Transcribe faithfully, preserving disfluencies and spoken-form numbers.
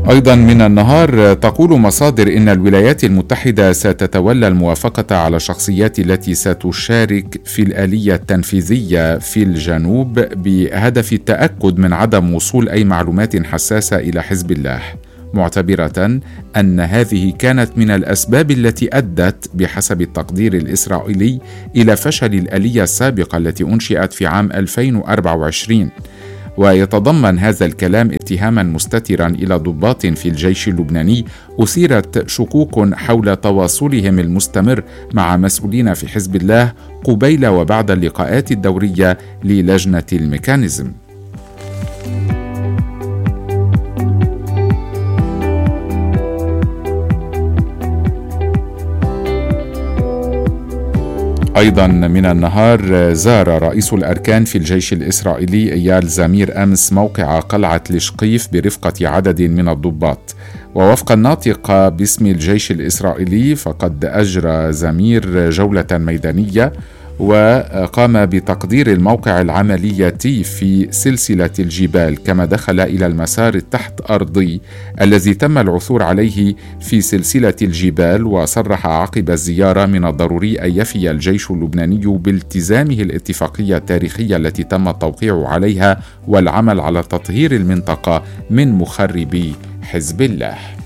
أيضا من النهار تقول مصادر إن الولايات المتحدة ستتولى الموافقة على الشخصيات التي ستشارك في الآلية التنفيذية في الجنوب بهدف التأكد من عدم وصول أي معلومات حساسة إلى حزب الله، معتبرة أن هذه كانت من الأسباب التي أدت بحسب التقدير الإسرائيلي إلى فشل الآلية السابقة التي أنشئت في عام ألفين وأربعة وعشرين. ويتضمن هذا الكلام اتهاما مستترا إلى ضباط في الجيش اللبناني أثيرت شكوك حول تواصلهم المستمر مع مسؤولين في حزب الله قبيل وبعد اللقاءات الدورية للجنة الميكانيزم. أيضا من النهار زار رئيس الأركان في الجيش الإسرائيلي إيال زمير أمس موقع قلعة لشقيف برفقة عدد من الضباط. ووفق الناطق باسم الجيش الإسرائيلي فقد أجرى زمير جولة ميدانية وقام بتقدير الموقع العملياتي في سلسلة الجبال، كما دخل إلى المسار التحت أرضي الذي تم العثور عليه في سلسلة الجبال. وصرح عقب الزيارة من الضروري أن يفي الجيش اللبناني بالتزامه الاتفاقية التاريخية التي تم التوقيع عليها والعمل على تطهير المنطقة من مخربي حزب الله.